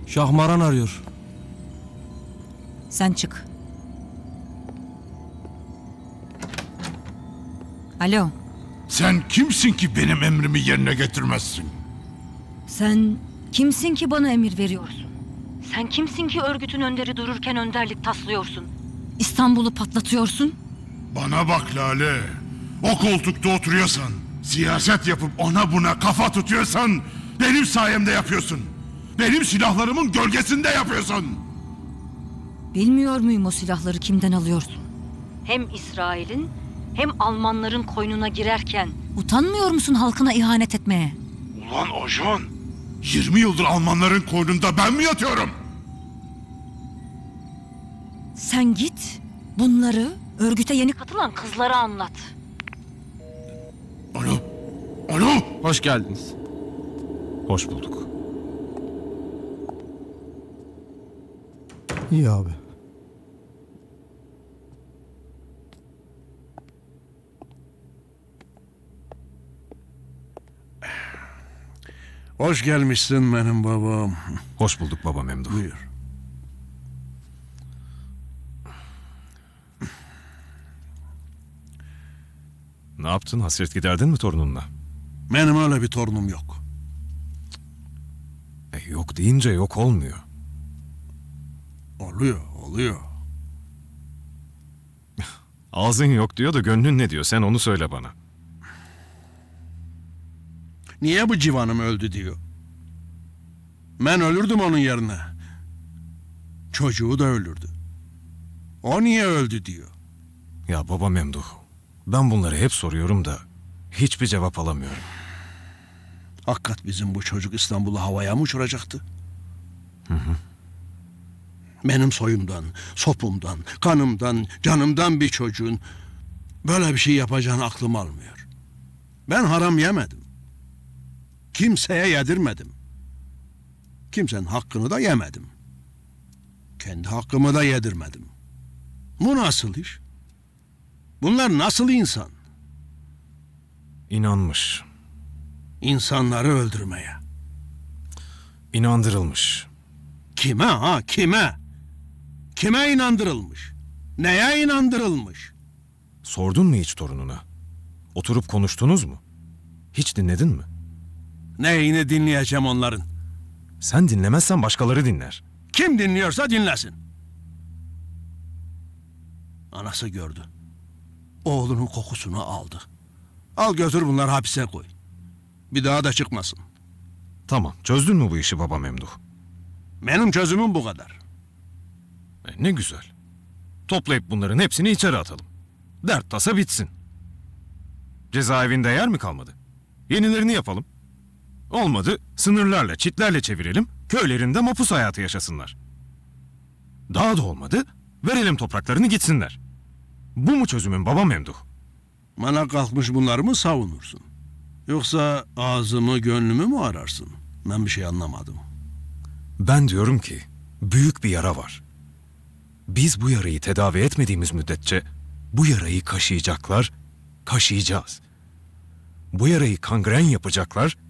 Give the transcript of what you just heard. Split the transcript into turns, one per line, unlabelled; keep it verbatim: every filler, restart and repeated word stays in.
Şahmaran arıyor.
Sen çık. Alo,
Sen kimsin ki benim emrimi yerine getirmezsin?
sen kimsin ki bana emir veriyorsun? Sen kimsin ki örgütün önderi dururken önderlik taslıyorsun? İstanbul'u patlatıyorsun?
Bana bak Lale. O koltukta oturuyorsan, siyaset yapıp ona buna kafa tutuyorsan benim sayemde yapıyorsun. Benim silahlarımın gölgesinde yapıyorsun.
Bilmiyor muyum o silahları kimden alıyorsun? Hem İsrail'in hem Almanların koynuna girerken utanmıyor musun halkına ihanet etmeye?
Ulan ajan, yirmi yıldır Almanların koynunda ben mi yatıyorum?
Sen git bunları örgüte yeni katılan kızlara anlat.
Alo, alo.
Hoş geldiniz.
Hoş bulduk.
İyi abi.
Hoş gelmişsin benim babam.
Hoş bulduk baba Memduh.
Buyur.
Ne yaptın? Hasret giderdin mi torununla?
Benim öyle bir torunum yok.
E, yok deyince yok olmuyor.
Oluyor, oluyor.
Ağzın yok diyor da gönlün ne diyor? Sen onu söyle bana.
Niye bu civanım öldü diyor. Ben ölürdüm onun yerine. Çocuğu da ölürdü. O niye öldü diyor.
Ya baba Memduh, ben bunları hep soruyorum da hiçbir cevap alamıyorum.
Hakikat bizim bu çocuk İstanbul'u havaya mı uçuracaktı? Hı hı. Benim soyumdan, sopumdan, kanımdan, canımdan bir çocuğun böyle bir şey yapacağını aklım almıyor. Ben haram yemedim. Kimseye yedirmedim. Kimsenin hakkını da yemedim. Kendi hakkımı da yedirmedim. Bu nasıl iş? Bunlar nasıl insan?
İnanmış,
İnsanları öldürmeye.
inandırılmış.
Kime ha? Kime? Kime inandırılmış? Neye inandırılmış?
Sordun mu hiç torununa? Oturup konuştunuz mu? Hiç dinledin mi?
Neyini dinleyeceğim onların?
Sen dinlemezsen başkaları dinler.
Kim dinliyorsa dinlesin. Anası gördü. Oğlunun kokusunu aldı. Al götür bunları hapise koy. Bir daha da çıkmasın.
Tamam, çözdün mü bu işi baba Memduh?
Benim çözümüm bu kadar.
E, ne güzel. Toplayıp bunların hepsini içeri atalım. Dert tasa bitsin. Cezaevinde yer mi kalmadı? Yenilerini yapalım. Olmadı, sınırlarla, çitlerle çevirelim, köylerinde mapus hayatı yaşasınlar. Daha da olmadı, verelim topraklarını gitsinler. Bu mu çözümün baba Memduh?
Bana kalkmış bunları mı savunursun? Yoksa ağzımı gönlümü mü ararsın? Ben bir şey anlamadım.
Ben diyorum ki, büyük bir yara var. Biz bu yarayı tedavi etmediğimiz müddetçe, bu yarayı kaşıyacaklar, kaşıyacağız. Bu yarayı kangren yapacaklar,